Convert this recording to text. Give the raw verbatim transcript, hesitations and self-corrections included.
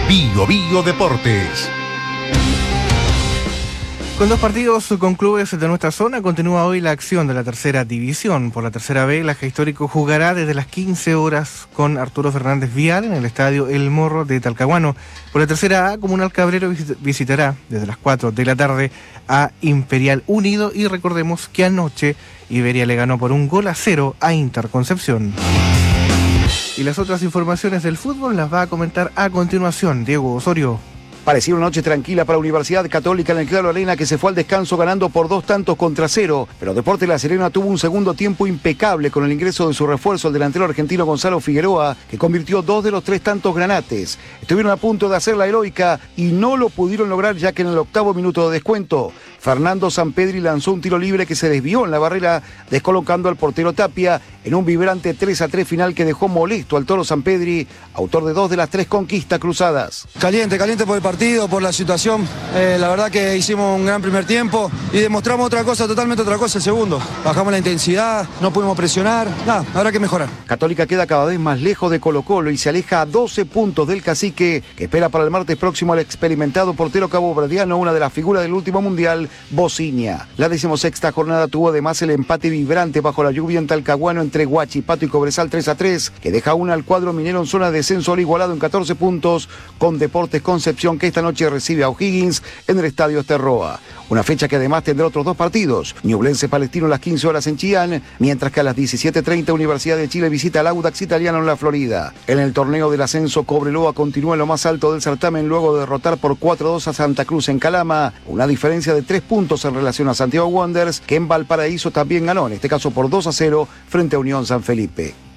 Bio Bio Deportes. Con dos partidos con clubes de nuestra zona, continúa hoy la acción de la tercera división. Por la tercera B, el Laja Histórico jugará desde las quince horas con Arturo Fernández Vial en el estadio El Morro de Talcahuano. Por la tercera A, Comunal Cabrero visitará desde las cuatro de la tarde a Imperial Unido. Y recordemos que anoche Iberia le ganó por un gol a cero a Interconcepción. Y las otras informaciones del fútbol las va a comentar a continuación Diego Osorio. Parecía una noche tranquila para Universidad Católica en el Claro Arena, que se fue al descanso ganando por dos tantos contra cero, pero Deportes La Serena tuvo un segundo tiempo impecable con el ingreso de su refuerzo, el delantero argentino Gonzalo Figueroa, que convirtió dos de los tres tantos granates. Estuvieron a punto de hacer la heroica y no lo pudieron lograr, ya que en el octavo minuto de descuento Fernando Sampedri lanzó un tiro libre que se desvió en la barrera, descolocando al portero Tapia en un vibrante tres a tres final que dejó molesto al Toro Sampedri, autor de dos de las tres conquistas cruzadas. Caliente, caliente por el partido, por la situación. Eh, la verdad que hicimos un gran primer tiempo y demostramos otra cosa, totalmente otra cosa el segundo. Bajamos la intensidad, no pudimos presionar, nada, habrá que mejorar. Católica queda cada vez más lejos de Colo-Colo y se aleja a doce puntos del Cacique, que espera para el martes próximo al experimentado portero caboverdiano, una de las figuras del último mundial, Bociña. La decimosexta jornada tuvo además el empate vibrante bajo la lluvia en Talcahuano entre Huachipato y Cobresal tres a tres, que deja una al cuadro minero en zona de descenso al igualado en catorce puntos, con Deportes Concepción, que esta noche recibe a O'Higgins en el Estadio Esterroa. Una fecha que además tendrá otros dos partidos. Ñublense Palestino a las quince horas en Chillán, mientras que a las diecisiete treinta Universidad de Chile visita al Audax Italiano en la Florida. En el torneo del ascenso, Cobreloa continúa en lo más alto del certamen luego de derrotar por cuatro a dos a Santa Cruz en Calama, una diferencia de tres puntos en relación a Santiago Wanderers, que en Valparaíso también ganó, en este caso por dos a cero frente a Unión San Felipe.